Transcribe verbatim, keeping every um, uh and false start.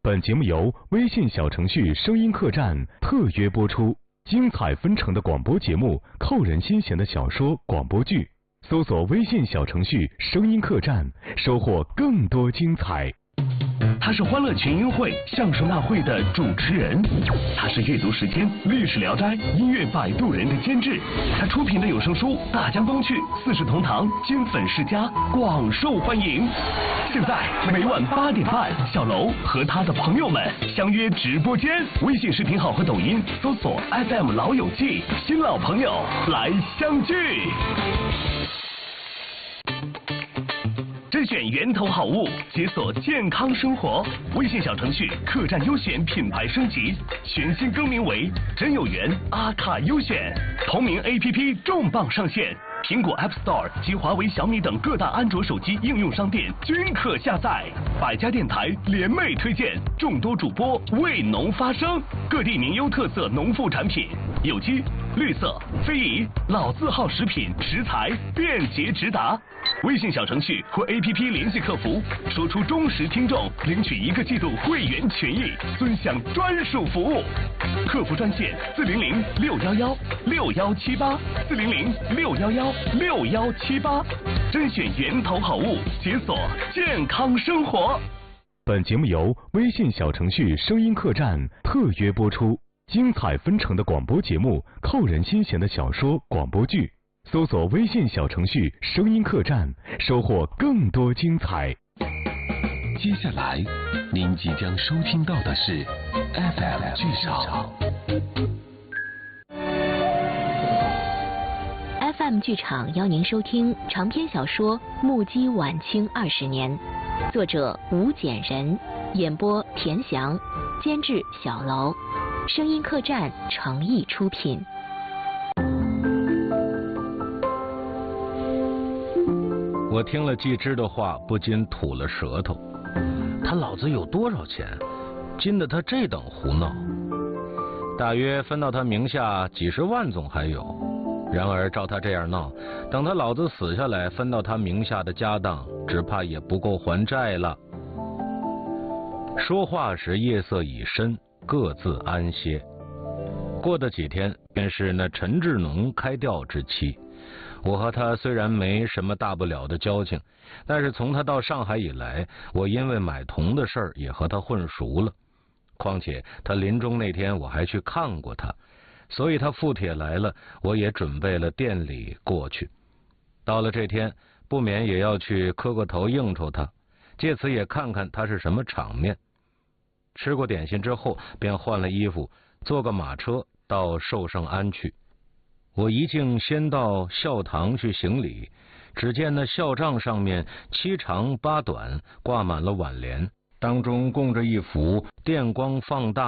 本节目由微信小程序声音客栈特约播出，精彩纷呈的广播节目，扣人心弦的小说、广播剧，搜索微信小程序声音客栈，收获更多精彩。 他是欢乐群英会相声大会的主持人，他是阅读时间、历史聊斋、音乐摆渡人的监制，他出品的有声书《大江东去》《四世同堂》金粉世家广受欢迎。现在每晚八点半，小楼和他的朋友们相约直播间，微信视频号和抖音搜索 F M 老友记，新老朋友来相聚。甄选源头好物，解锁健康生活。微信小程序客栈优选品牌升级，全新更名为真有缘阿卡优选。同名 A P P 重磅上线，苹果 App Store 及华为、小米等各大安卓手机应用商店均可下载。百家电台联袂推荐，众多主播为农发声，各地名优特色农副产品，有机、绿色、非遗、老字号食品食材便捷直达。微信小程序或 A P P 联系客服，说出忠实听众，领取一个季度会员权益，尊享专属服务。客服专线四零零六幺幺六幺七八四零零六幺幺六幺七八，甄选源头好物，解锁健康生活。 本节目由微信小程序声音客栈特约播出，精彩纷呈的广播节目，扣人心弦的小说、广播剧。搜索微信小程序声音客栈，收获更多精彩。 接下来您即将收听到的是 F M 剧场。 F M 剧场邀您收听长篇小说《目击晚清二十年》，作者吴简人，演播田翔，监制小楼，声音客栈诚意出品。 我听了季之的话，不禁吐了舌头。他老子有多少钱，经得他这等胡闹？大约分到他名下几十万总还有。然而照他这样闹，等他老子死下来，分到他名下的家当，只怕也不够还债了。说话时夜色已深，各自安歇。过的几天，便是那陈志农开吊之期。我和他虽然没什么大不了的交情，但是从他到上海以来，我因为买铜的事儿也和他混熟了。况且他临终那天我还去看过他，所以他复帖来了，我也准备了店礼过去。到了这天，不免也要去磕个头应酬他，借此也看看他是什么场面。吃过点心之后，便换了衣服，坐个马车到寿圣庵去。我一径先到孝堂去行礼，只见那孝帐上面七长八短，挂满了挽联，当中供着一幅电光放大